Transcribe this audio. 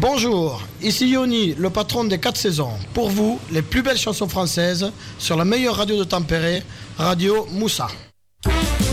Bonjour, ici Yoni, le patron des 4 saisons. Pour vous, les plus belles chansons françaises sur la meilleure radio de Tampere, Radio Moussa.